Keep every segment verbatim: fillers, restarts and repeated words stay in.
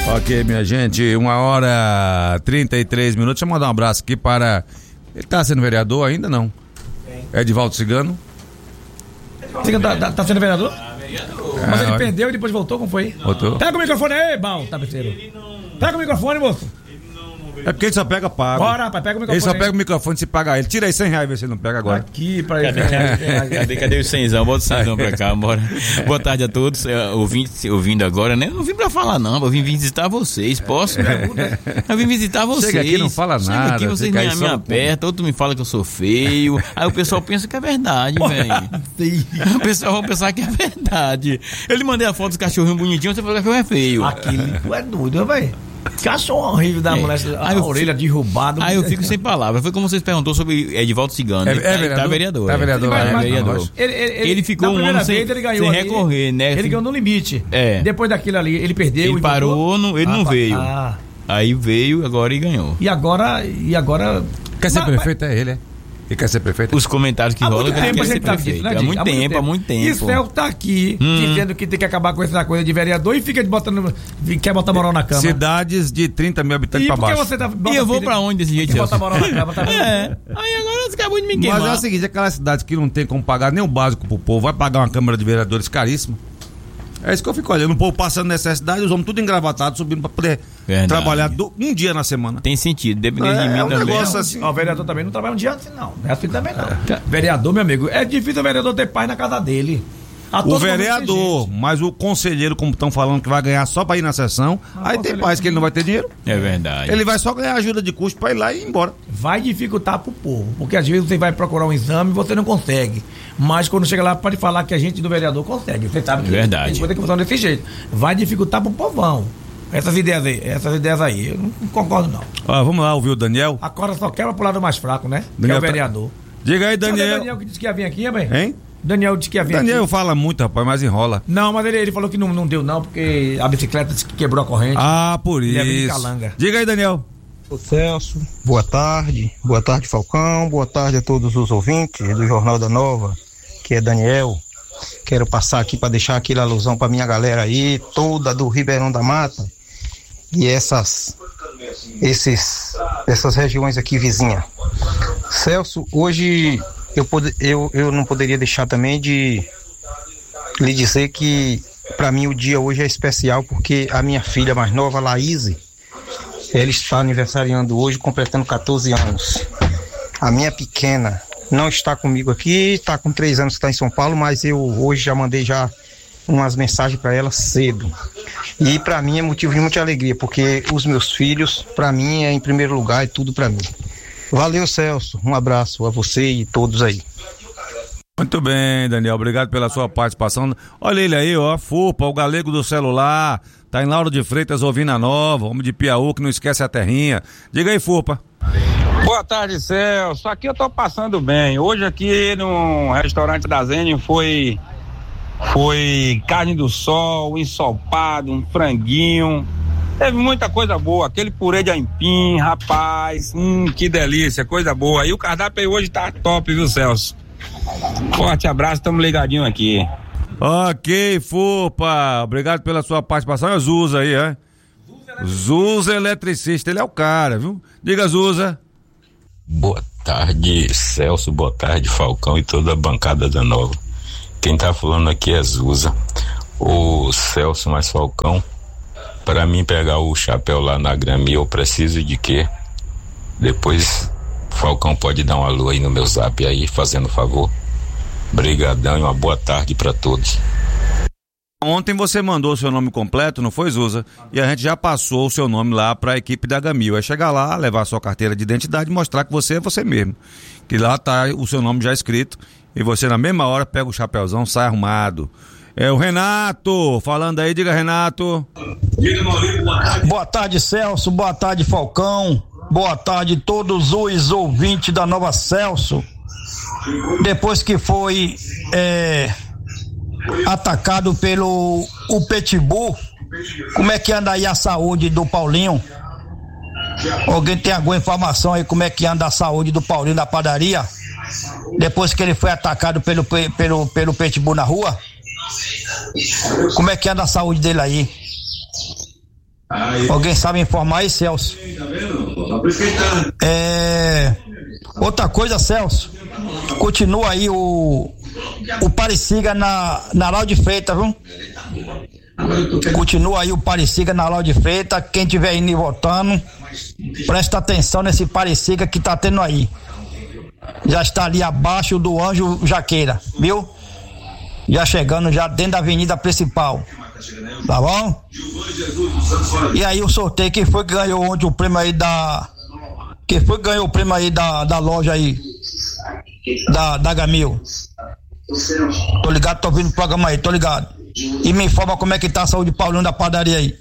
Ok, minha gente, uma hora trinta e três minutos. Deixa eu mandar um abraço aqui para... Ele tá sendo vereador ainda, não? É Edivaldo Cigano? Cigano tá, tá, tá sendo vereador? Ah, vereador. Mas ele perdeu e depois voltou, como foi? Voltou. Pega o microfone aí, Bal, tá, parceiro. Pega o microfone, moço. É porque ele só pega pago. Bora, rapaz, pega o microfone. Ele só aí. pega o microfone se pagar ele. Tira aí cem reais, vê se ele não pega agora. Aqui, pra ele. Cadê, cadê, cadê o cenzão? Bota o cenzão pra cá, bora. Boa tarde a todos, ouvindo, ouvindo agora, né? Não vim pra falar não, eu vim visitar vocês, posso? Eu vim visitar vocês. Chega aqui, não fala Chega nada. aqui, vocês me, me apertam, outro me fala que eu sou feio. Aí o pessoal pensa que é verdade, velho. O pessoal vai pensar que é verdade. Eu lhe mandei a foto dos cachorrinhos bonitinhos, você falou que o cachorro é feio. Aquilo é doido, velho. Cachorro horrível da É. mulher, a, a orelha derrubada. Aí eu fico sem palavras. Foi como vocês perguntou sobre Edivaldo Cigano. É, Ele é tá- vereador? Tá vereador. Tá é. vereador, Ele é, vai- é, vereador. Ele, ele, ele, Ele ficou na um primeira ano sem, vez ele ganhou sem ali, recorrer, né? Ele ganhou no limite. É. Depois daquilo ali, ele perdeu. Ele e parou, voltou. no- ele Ah, não pa- veio. Ah. Aí veio agora e ganhou. E agora, e agora... Quer ser Mas- prefeito? É ele, é? Ele quer ser prefeito? Os comentários que Há rolam muito que ele tempo a quer ser gente tá prefeito. disso, né, Há Dick? muito tempo, há muito tempo. E Celso tá aqui, Hum. dizendo que tem que acabar com essa coisa de vereador e fica botando, quer botar moral na cama. Cidades de trinta mil habitantes E pra por que baixo. você tá... E eu vou pra onde desse jeito, Bota Celso? moral na cama, tá vendo? É. Aí agora você acabou de me queimar. Mas é o seguinte, aquelas cidades que não tem como pagar nem o básico pro povo, vai pagar uma Câmara de Vereadores caríssima. É isso que eu fico olhando, o povo passando necessidade, os homens tudo engravatados, subindo pra poder Verdade. trabalhar do- um dia na semana. Tem sentido, dependendo É, de mim é um também. negócio assim. Ó, o vereador também não trabalha um dia assim, não. Não é assim também, não. Vereador, meu amigo, é difícil o vereador ter paz na casa dele. A O todo momento tem vereador, gente. mas o conselheiro, como estão falando, que vai ganhar só pra ir na sessão, Ah, aí tem conselheiro paz que ele não vai ter dinheiro. É verdade. Ele vai só ganhar ajuda de custo pra ir lá e ir embora. Vai dificultar pro povo, porque às vezes você vai procurar um exame e você não consegue. Mas quando chega lá, pode falar que a gente do vereador consegue. Você sabe que Verdade. tem coisa que funciona desse jeito. Vai dificultar pro povão. Essas ideias aí, essas ideias aí, eu não concordo, não. Ó, vamos lá ouvir o Daniel. Agora só quebra pro lado mais fraco, né? Daniel que é o tá- vereador. Diga aí, Cadê Daniel. Daniel que disse que ia vir aqui, bem? Hein? Daniel disse que ia vir Daniel aqui. fala muito, rapaz, mas enrola. Não, mas ele, ele falou que não, não deu não, porque a bicicleta disse que quebrou a corrente. Ah, por Ele é de isso. Calanga. Diga aí, Daniel. Ô Celso, boa tarde, boa tarde Falcão, boa tarde a todos os ouvintes do Jornal da Nova, que é Daniel. Quero passar aqui para deixar aquela alusão para minha galera aí, toda do Ribeirão da Mata e essas, esses, essas regiões aqui vizinhas. Celso, hoje eu, pod, eu, eu não poderia deixar também de lhe dizer que para mim o dia hoje é especial porque a minha filha mais nova, Laíse, ela está aniversariando hoje, completando catorze anos. A minha pequena não está comigo aqui, está com três anos que está em São Paulo, mas eu hoje já mandei já umas mensagens para ela cedo. E para mim é motivo de muita alegria, porque os meus filhos, para mim, é em primeiro lugar, é tudo para mim. Valeu, Celso. Um abraço a você e todos aí. Muito bem, Daniel, obrigado pela sua participação. Olha ele aí, ó, Fupa, o galego do celular, tá em Lauro de Freitas ouvindo a Nova, homem de Piauí que não esquece a terrinha. Diga aí, Fupa. Boa tarde, Celso. Aqui eu tô passando bem. Hoje aqui no restaurante da Zene foi foi carne do sol, ensopado, um franguinho. Teve muita coisa boa. Aquele purê de aipim, rapaz, hum, que delícia, coisa boa. E o cardápio aí hoje tá top, viu, Celso? Forte abraço, tamo ligadinho aqui. Ok, Fupa, obrigado pela sua participação. É o Zuza aí, é? Zuza eletricista, ele é o cara, viu? Diga, Zuza. Boa tarde, Celso, boa tarde, Falcão e toda a bancada da Nova. Quem tá falando aqui é Zuza. O Celso mais Falcão, para mim pegar o chapéu lá na Grami, eu preciso de quê? Depois, Falcão pode dar um alô aí no meu zap aí, fazendo favor. Brigadão e uma boa tarde para todos. Ontem você mandou o seu nome completo, não foi, Zuza? E a gente já passou o seu nome lá para a equipe da Gamil. É chegar lá, levar a sua carteira de identidade e mostrar que você é você mesmo. Que lá tá o seu nome já escrito e você na mesma hora pega o chapéuzão, sai arrumado. É o Renato, falando aí, diga, Renato. Boa tarde, Celso, boa tarde, Falcão, boa tarde a todos os ouvintes da Nova Celso. Depois que foi é, atacado pelo o Pitbull, como é que anda aí a saúde do Paulinho? Alguém tem alguma informação aí como é que anda a saúde do Paulinho da padaria? Depois que ele foi atacado pelo, pelo, pelo Pitbull na rua? Como é que anda a saúde dele aí? Alguém sabe informar aí, Celso? É... Outra coisa, Celso, continua aí o o Pareciga na, na Lauro de Freitas, viu? Continua aí o Pareciga na Lauro de Freitas. Quem tiver indo e voltando, presta atenção nesse Pareciga que tá tendo aí. Já está ali abaixo do Anjo Jaqueira, viu? Já chegando já dentro da avenida principal. Tá bom? E aí o sorteio, quem foi que ganhou ontem o prêmio aí da... Quem foi que ganhou o prêmio aí da, da loja aí? Da, da Gamil? Tô ligado, tô ouvindo o programa aí, tô ligado. E me informa como é que tá a saúde de Paulinho da padaria aí.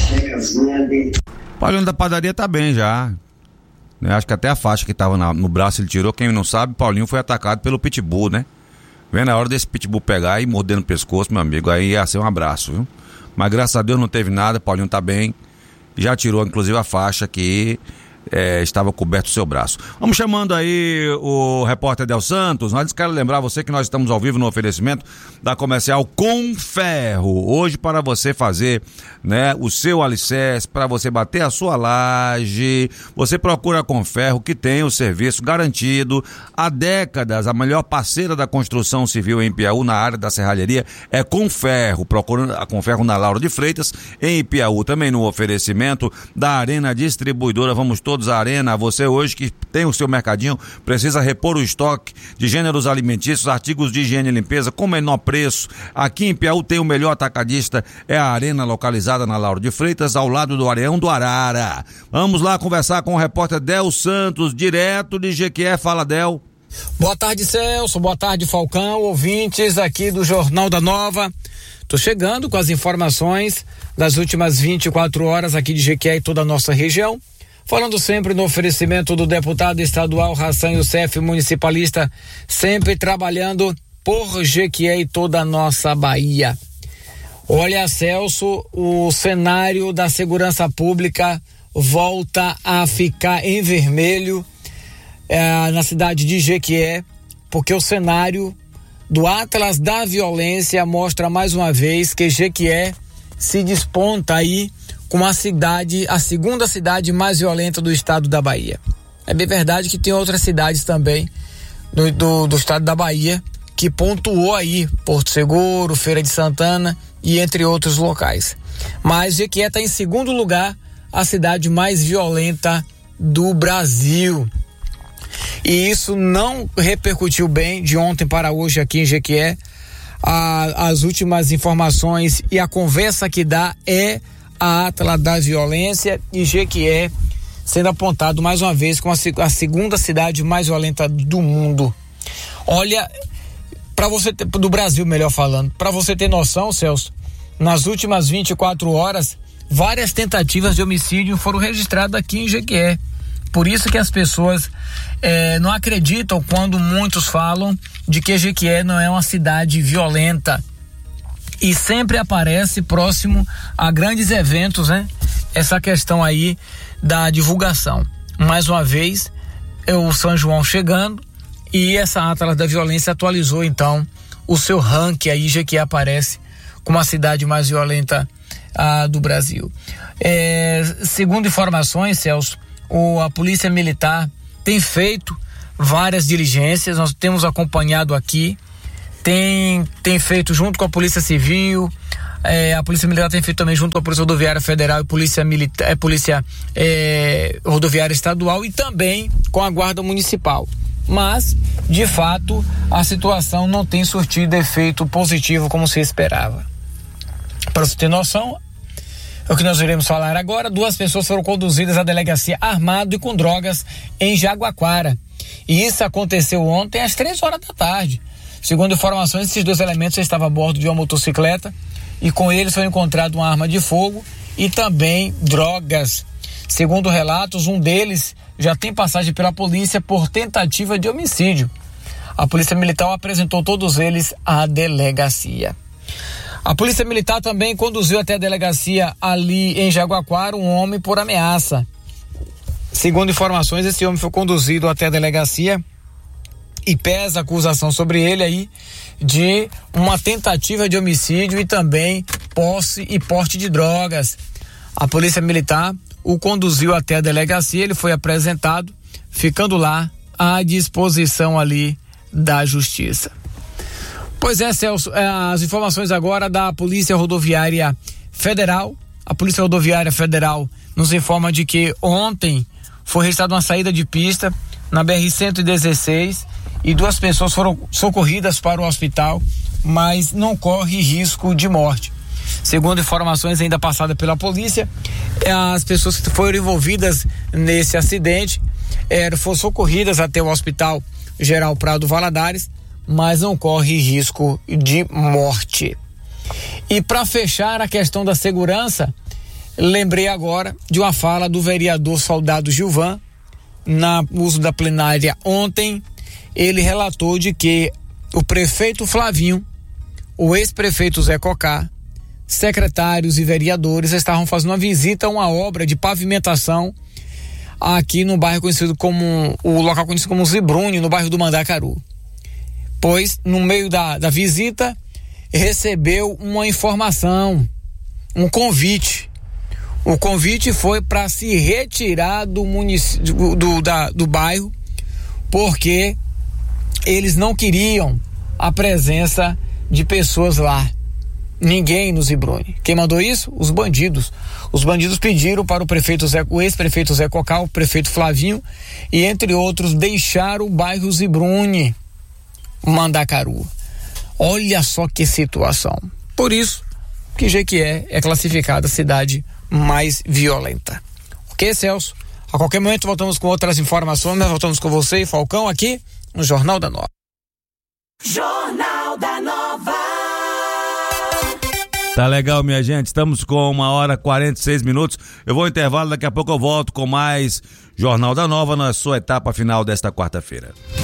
Paulinho da padaria tá bem já. Eu acho que até a faixa que tava na, no braço ele tirou. Quem não sabe, Paulinho foi atacado pelo pitbull, né? Vem na hora desse pitbull pegar e morder no pescoço, meu amigo, aí ia ser um abraço, viu? Mas graças a Deus não teve nada, Paulinho tá bem. Já tirou inclusive a faixa que é, estava coberto o seu braço. Vamos chamando aí o repórter Del Santos. Nós quero lembrar você que nós estamos ao vivo no oferecimento da Comercial Conferro. Hoje para você fazer, né, o seu alicerce, para você bater a sua laje, você procura a Conferro, que tem o serviço garantido há décadas. A melhor parceira da construção civil em Piauí na área da serralheria é Conferro. Procura a Conferro na Lauro de Freitas, em Piauí, também no oferecimento da Arena Distribuidora. Vamos todos à Arena. Você hoje que tem o seu mercadinho, precisa repor o estoque de gêneros alimentícios, artigos de higiene e limpeza com menor preço. Aqui em Piauí tem o melhor atacadista, é a Arena, localizada na Lauro de Freitas, ao lado do Areão do Arara. Vamos lá conversar com o repórter Del Santos, direto de Jequié. Fala, Del. Boa tarde, Celso. Boa tarde, Falcão, ouvintes aqui do Jornal da Nova. Tô chegando com as informações das últimas vinte e quatro horas aqui de Jequié e toda a nossa região. Falando sempre no oferecimento do deputado estadual Hassan Youssef, municipalista, sempre trabalhando por Jequié e toda a nossa Bahia. Olha, Celso, o cenário da segurança pública volta a ficar em vermelho eh, na cidade de Jequié, porque o cenário do Atlas da Violência mostra mais uma vez que Jequié se desponta aí como a cidade, a segunda cidade mais violenta do estado da Bahia. É bem verdade que tem outras cidades também do, do, do estado da Bahia que pontuou aí, Porto Seguro, Feira de Santana e entre outros locais. Mas Jequié está em segundo lugar, a cidade mais violenta do Brasil. E isso não repercutiu bem de ontem para hoje aqui em Jequié. A, as últimas informações e a conversa que dá é a Atlas da Violência e Jequié sendo apontado mais uma vez como a, a segunda cidade mais violenta do mundo. Olha, para você ter, do Brasil, melhor falando, para você ter noção, Celso, nas últimas vinte e quatro horas, várias tentativas de homicídio foram registradas aqui em Jequié. Por isso que as pessoas eh, não acreditam quando muitos falam de que Jequié não é uma cidade violenta. E sempre aparece próximo a grandes eventos, né? Essa questão aí da divulgação. Mais uma vez, é o São João chegando e essa Atlas da Violência atualizou então o seu ranking aí, já que aparece como a cidade mais violenta ah, do Brasil. É, segundo informações, Celso, o, a Polícia Militar tem feito várias diligências, nós temos acompanhado aqui. Tem, tem feito junto com a Polícia Civil, é, a Polícia Militar tem feito também junto com a Polícia Rodoviária Federal e Polícia, Militar, é, Polícia é, Rodoviária Estadual e também com a Guarda Municipal. Mas, de fato, a situação não tem surtido efeito positivo como se esperava. Para você ter noção, é o que nós iremos falar agora. Duas pessoas foram conduzidas à delegacia armado e com drogas em Jaguaquara. E isso aconteceu ontem às três horas da tarde. Segundo informações, esses dois elementos estavam a bordo de uma motocicleta e com eles foi encontrado uma arma de fogo e também drogas. Segundo relatos, um deles já tem passagem pela polícia por tentativa de homicídio. A Polícia Militar apresentou todos eles à delegacia. A Polícia Militar também conduziu até a delegacia ali em Jaguaquara um homem por ameaça. Segundo informações, esse homem foi conduzido até a delegacia e pesa a acusação sobre ele aí de uma tentativa de homicídio e também posse e porte de drogas. A polícia militar o conduziu até a delegacia, ele foi apresentado, ficando lá à disposição ali da justiça. Pois é, Celso, as informações agora da Polícia Rodoviária Federal. A Polícia Rodoviária Federal nos informa de que ontem foi registrada uma saída de pista na B R cento e dezesseis e duas pessoas foram socorridas para o hospital, mas não corre risco de morte. Segundo informações ainda passadas pela polícia, as pessoas que foram envolvidas nesse acidente é, foram socorridas até o Hospital Geral Prado Valadares, mas não corre risco de morte. E para fechar a questão da segurança, lembrei agora de uma fala do vereador Soldado Gilvan, na uso da plenária ontem. Ele relatou de que o prefeito Flavinho, o ex-prefeito Zé Cocá, secretários e vereadores estavam fazendo uma visita a uma obra de pavimentação aqui no bairro conhecido como, o local conhecido como Zibrune, no bairro do Mandacaru. Pois, no meio da, da visita, recebeu uma informação, um convite. O convite foi para se retirar do município, do, da, do bairro, porque eles não queriam a presença de pessoas lá. Ninguém no Zibrune. Quem mandou isso? Os bandidos. Os bandidos pediram para o prefeito Zé, o ex-prefeito Zé Cocá, o prefeito Flavinho e, entre outros, deixar o bairro Zibrune, Mandacaru. Olha só que situação. Por isso que Jequié é classificada a cidade mais violenta. Ok, Celso? A qualquer momento voltamos com outras informações. Nós voltamos com você e Falcão aqui no Jornal da Nova. Jornal da Nova. Tá legal, minha gente. Estamos com uma hora e quarenta e seis minutos. Eu vou ao intervalo, daqui a pouco eu volto com mais Jornal da Nova na sua etapa final desta quarta-feira.